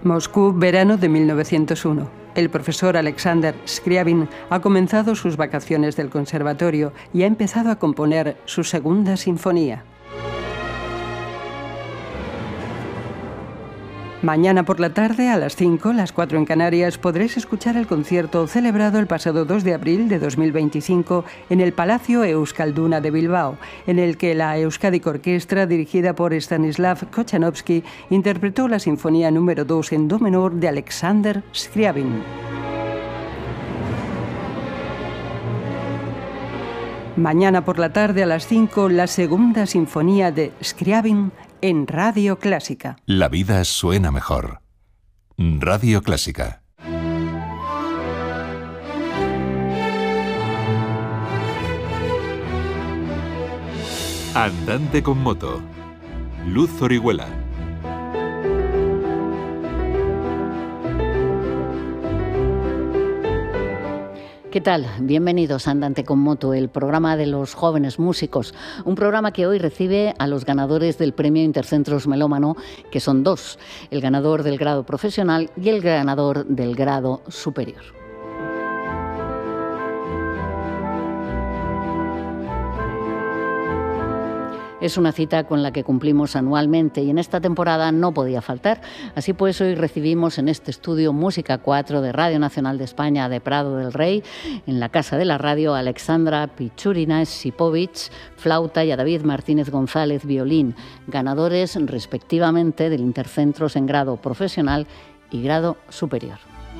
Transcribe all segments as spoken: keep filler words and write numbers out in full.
Moscú, verano de mil novecientos uno. El profesor Alexander Scriabin ha comenzado sus vacaciones del conservatorio y ha empezado a componer su segunda sinfonía. Mañana por la tarde, a las cinco, las cuatro en Canarias, podréis escuchar el concierto celebrado el pasado dos de abril de dos mil veinticinco en el Palacio Euskalduna de Bilbao, en el que la Euskadi Orquestra, dirigida por Stanislav Kochanowski, interpretó la sinfonía número dos en do menor de Alexander Scriabin. Mañana por la tarde, a las cinco, la segunda sinfonía de Scriabin en Radio Clásica. La vida suena mejor. Radio Clásica. Andante con moto. Luz Orihuela. ¿Qué tal? Bienvenidos a Andante con Moto, el programa de los jóvenes músicos. Un programa que hoy recibe a los ganadores del Premio Intercentros Melómano, que son dos, el ganador del grado profesional y el ganador del grado superior. Es una cita con la que cumplimos anualmente y en esta temporada no podía faltar. Así pues, hoy recibimos en este estudio Música cuatro de Radio Nacional de España de Prado del Rey, en la Casa de la Radio, a Alexandra Pichurina-Sipovic, flauta, y a David Martínez González, violín, ganadores respectivamente del Intercentros en grado profesional y grado superior.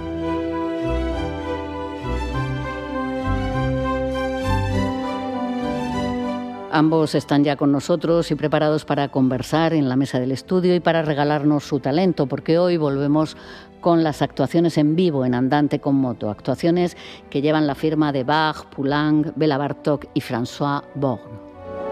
Ambos están ya con nosotros y preparados para conversar en la mesa del estudio y para regalarnos su talento, porque hoy volvemos con las actuaciones en vivo en Andante con Moto, actuaciones que llevan la firma de Bach, Poulenc, Béla Bartók y François Born.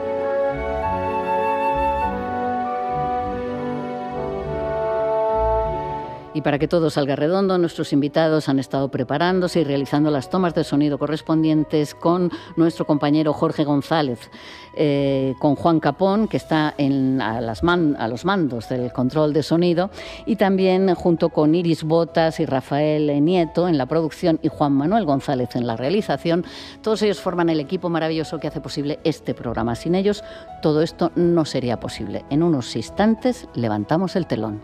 Y para que todo salga redondo, nuestros invitados han estado preparándose y realizando las tomas de sonido correspondientes con nuestro compañero Jorge González, eh, con Juan Capón, que está en, a, las man, a los mandos del control de sonido, y también junto con Iris Botas y Rafael Nieto en la producción y Juan Manuel González en la realización. Todos ellos forman el equipo maravilloso que hace posible este programa. Sin ellos, todo esto no sería posible. En unos instantes levantamos el telón.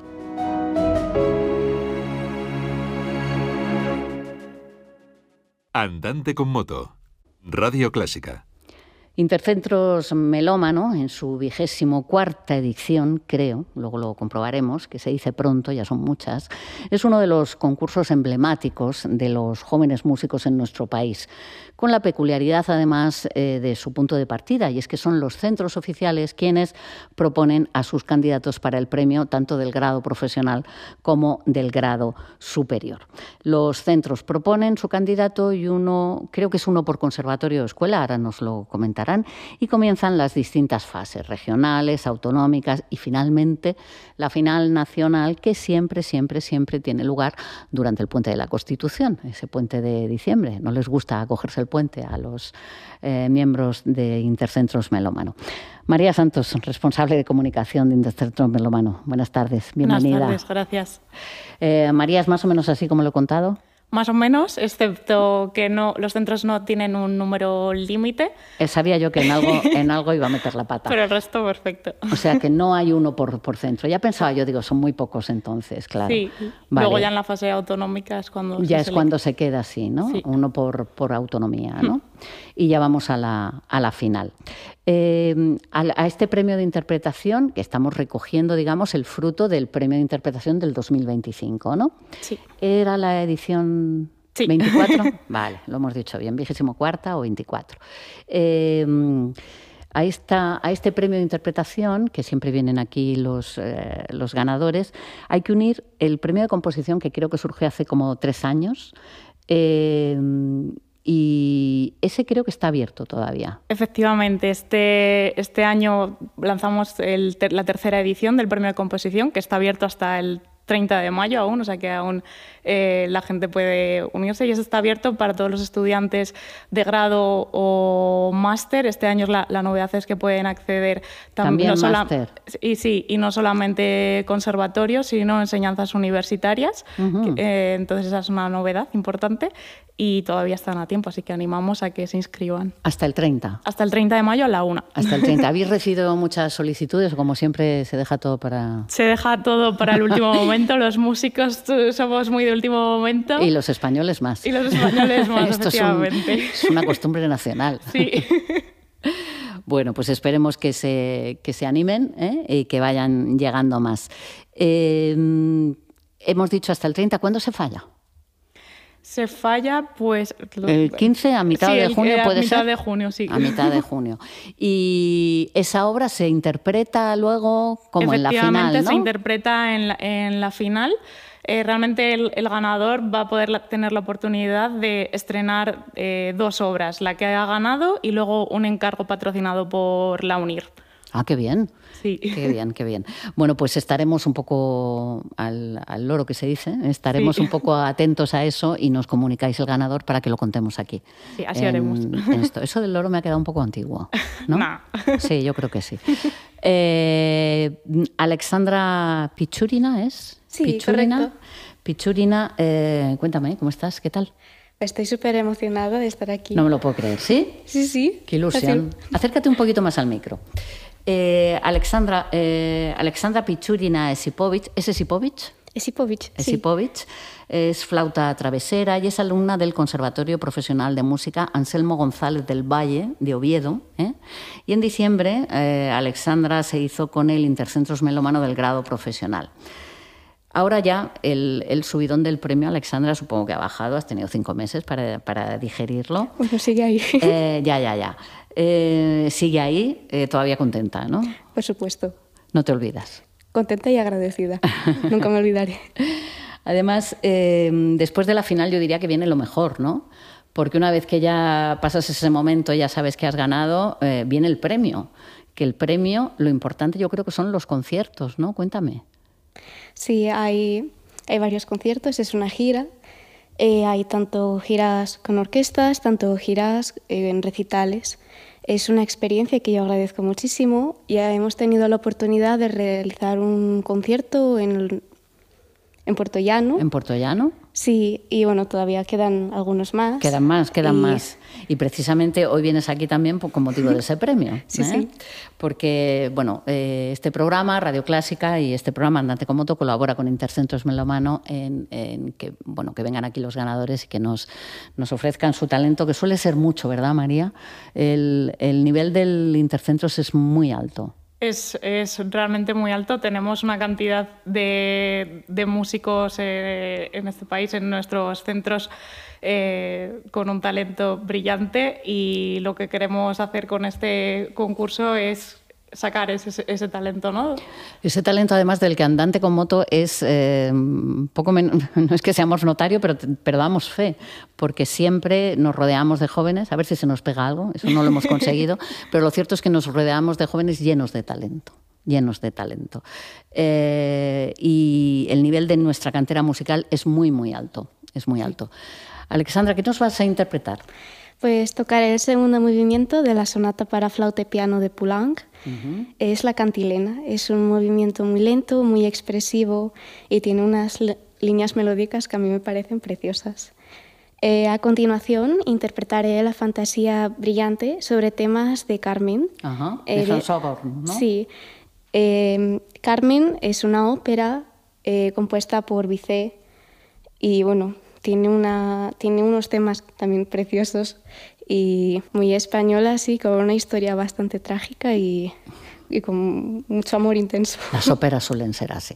Andante con Moto. Radio Clásica. Intercentros Melómano, en su vigésimo cuarta edición, creo, luego lo comprobaremos, que se dice pronto, ya son muchas, es uno de los concursos emblemáticos de los jóvenes músicos en nuestro país, con la peculiaridad, además, eh, de su punto de partida, y es que son los centros oficiales quienes proponen a sus candidatos para el premio, tanto del grado profesional como del grado superior. Los centros proponen su candidato y uno, creo que es uno por conservatorio o escuela, ahora nos lo comentarán, y comienzan las distintas fases, regionales, autonómicas y finalmente la final nacional, que siempre, siempre, siempre tiene lugar durante el Puente de la Constitución, ese puente de diciembre. No les gusta acogerse el puente a los eh, miembros de Intercentros Melómano. María Santos, responsable de comunicación de Intercentros Melómano. Buenas tardes, bienvenida. Buenas tardes, gracias. Eh, María, ¿es más o menos así como lo he contado? Más o menos, excepto que no, los centros no tienen un número límite. Eh, sabía yo que en algo, en algo iba a meter la pata. Pero el resto, perfecto. O sea, que no hay uno por, por centro. Ya pensaba yo, digo, son muy pocos entonces, claro. Sí, vale. Luego ya en la fase autonómica es cuando... Ya se es selec- cuando se queda así, ¿no? Sí. Uno por, por autonomía, ¿no? Y ya vamos a la, a la final. Eh, a, a este premio de interpretación, que estamos recogiendo, digamos, el fruto del premio de interpretación del dos mil veinticinco, ¿no? Sí. ¿Era la edición Sí. veinticuatro? Vale, lo hemos dicho bien, vigésimo cuarta o veinticuatro. Eh, a, esta, a este premio de interpretación, que siempre vienen aquí los, eh, los ganadores, hay que unir el premio de composición, que creo que surgió hace como tres años, eh, y ese creo que está abierto todavía. Efectivamente, este, este año lanzamos el ter- la tercera edición del premio de composición, que está abierto hasta el treinta de mayo aún, o sea que aún eh, la gente puede unirse y eso está abierto para todos los estudiantes de grado o máster. Este año la, la novedad es que pueden acceder tam también no máster. Y sí, y no solamente conservatorios, sino enseñanzas universitarias. Uh-huh. que, eh, entonces esa es una novedad importante y todavía están a tiempo, así que animamos a que se inscriban. Hasta el treinta. Hasta el treinta de mayo a la una. Hasta el treinta. ¿Habéis recibido muchas solicitudes o como siempre se deja todo para...? Se deja todo para el último momento. Los músicos somos muy de último momento. Y los españoles más. Y los españoles más, Esto efectivamente. Es, un, es una costumbre nacional. Sí. Bueno, pues esperemos que se, que se animen, ¿eh? Y que vayan llegando más. Eh, hemos dicho hasta el treinta. ¿Cuándo se falla? Se falla, pues... El quince, a mitad sí, de junio, el, ¿puede ser? A mitad ser? de junio, sí. A mitad de junio. Y esa obra se interpreta luego como en la final, ¿no? Efectivamente, se interpreta en la, en la final. Eh, realmente el, el ganador va a poder la, tener la oportunidad de estrenar eh, dos obras, la que ha ganado y luego un encargo patrocinado por la UNIR. Ah, qué bien. Sí. Qué bien, qué bien. Bueno, pues estaremos un poco al, al loro que se dice, estaremos sí. un poco atentos a eso y nos comunicáis el ganador para que lo contemos aquí. Sí, así en, haremos. En esto. Eso del loro me ha quedado un poco antiguo, ¿no? Nah. Sí, yo creo que sí. Eh, Alexandra Pichurina, ¿es? Sí, Pichurina. correcto. Pichurina, eh, cuéntame, ¿cómo estás? ¿Qué tal? Estoy súper emocionada de estar aquí. No me lo puedo creer, ¿sí? Sí, sí. Qué ilusión. Así. Acércate un poquito más al micro. Eh, Alexandra, eh, Alexandra Pichurina Esipovich, ¿es Esipovich? Esipovich, sí. Esipovich es flauta travesera y es alumna del Conservatorio Profesional de Música Anselmo González del Valle de Oviedo. ¿eh? Y en diciembre eh, Alexandra se hizo con el Intercentros Melómano del grado profesional. Ahora ya el, el subidón del premio, Alexandra, supongo que ha bajado, has tenido cinco meses para, para digerirlo. Bueno, sigue ahí. Eh, ya, ya, ya. Eh, sigue ahí, eh, todavía contenta, ¿no? Por supuesto. No te olvidas. Contenta y agradecida. Nunca me olvidaré. Además, eh, después de la final yo diría que viene lo mejor, ¿no? Porque una vez que ya pasas ese momento, ya sabes que has ganado, eh, viene el premio. Que el premio, lo importante yo creo que son los conciertos, ¿no? Cuéntame. Sí, hay, hay varios conciertos, es una gira. Eh, hay tanto giras con orquestas, tanto giras eh, en recitales. Es una experiencia que yo agradezco muchísimo. Ya hemos tenido la oportunidad de realizar un concierto en, en Puerto Llano. ¿En Puerto Llano? Sí, y bueno, todavía quedan algunos más. Quedan más, quedan y... más. Y precisamente hoy vienes aquí también con motivo de ese premio. Sí, ¿eh? sí. Porque, bueno, eh, este programa, Radio Clásica, y este programa Andante con Moto colabora con Intercentros Melómano en, en que, bueno, que vengan aquí los ganadores y que nos, nos ofrezcan su talento, que suele ser mucho, ¿verdad, María? El, el nivel del Intercentros es muy alto. Es, es realmente muy alto. Tenemos una cantidad de, de músicos eh, en este país, en nuestros centros, eh, con un talento brillante y lo que queremos hacer con este concurso es sacar ese, ese talento, ¿no? Ese talento, además, del que Andante con Moto es eh, poco menos, no es que seamos notario, pero, pero damos fe, porque siempre nos rodeamos de jóvenes, a ver si se nos pega algo, eso no lo hemos conseguido, pero lo cierto es que nos rodeamos de jóvenes llenos de talento, llenos de talento. Eh, y el nivel de nuestra cantera musical es muy, muy alto, es muy alto. Alexandra, ¿qué nos vas a interpretar? Pues tocaré el segundo movimiento de la sonata para flauta y piano de Poulenc. Uh-huh. Es la cantilena. Es un movimiento muy lento, muy expresivo y tiene unas líneas melódicas que a mí me parecen preciosas. Eh, a continuación interpretaré la fantasía brillante sobre temas de Carmen. Uh-huh. Eh, de Saint-Sauveur, ¿no? Sí. Eh, Carmen es una ópera eh, compuesta por Bizet y bueno, tiene, una, tiene unos temas también preciosos y muy española, sí, con una historia bastante trágica y, y con mucho amor intenso. Las óperas suelen ser así.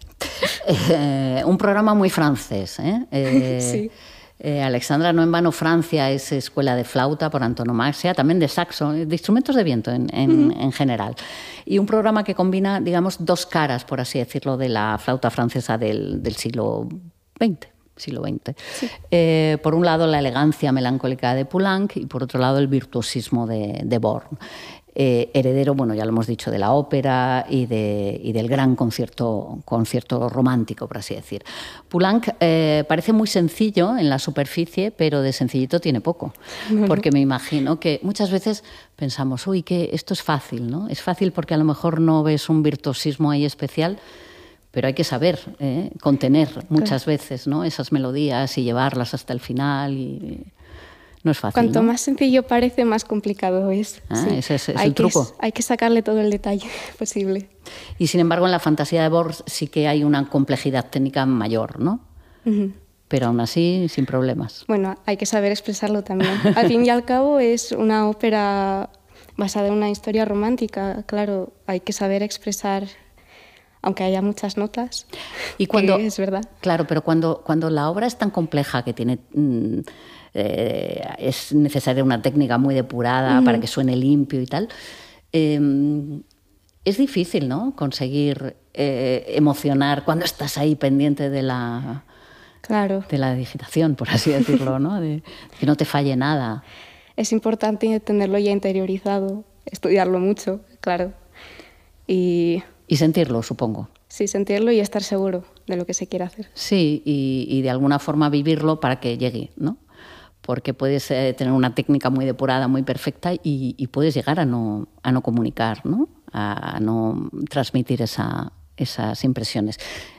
Eh, un programa muy francés, ¿eh? eh sí. Eh, Alexandra, no en vano Francia es escuela de flauta por antonomasia, también de saxo, de instrumentos de viento en, en, uh-huh. en general. Y un programa que combina, digamos, dos caras, por así decirlo, de la flauta francesa del, del siglo veinte. Siglo veinte. Sí. Eh, por un lado, la elegancia melancólica de Poulenc y por otro lado, el virtuosismo de, de Born. eh, heredero, bueno, ya lo hemos dicho, de la ópera y, de, y del gran concierto, concierto romántico, por así decir. Poulenc eh, parece muy sencillo en la superficie, pero de sencillito tiene poco, porque me imagino que muchas veces pensamos, uy, que esto es fácil, ¿no? Es fácil porque a lo mejor no ves un virtuosismo ahí especial, pero hay que saber eh, contener muchas claro. veces, ¿no? Esas melodías y llevarlas hasta el final. Y no es fácil. Cuanto ¿no? más sencillo parece, más complicado es. Ah, sí. Ese es, es hay el truco. Que, hay que sacarle todo el detalle posible. Y sin embargo, en la fantasía de Borges sí que hay una complejidad técnica mayor, ¿no? Uh-huh. Pero aún así, sin problemas. Bueno, hay que saber expresarlo también. Al fin y al cabo, es una ópera basada en una historia romántica. Claro, hay que saber expresar, aunque haya muchas notas, y cuando, que es verdad. Claro, pero cuando, cuando la obra es tan compleja que tiene, mm, eh, es necesaria una técnica muy depurada uh-huh. para que suene limpio y tal, eh, es difícil, ¿no?, conseguir eh, emocionar cuando estás ahí pendiente de la, claro. de la digitación, por así decirlo, ¿no? De, de que no te falle nada. Es importante tenerlo ya interiorizado, estudiarlo mucho, claro. Y... Y sentirlo, supongo. Sí, sentirlo y estar seguro de lo que se quiere hacer. Sí, y, y de alguna forma vivirlo para que llegue, ¿no? Porque puedes eh, tener una técnica muy depurada, muy perfecta y, y puedes llegar a no, a no comunicar, ¿no? A no transmitir esa, esas impresiones.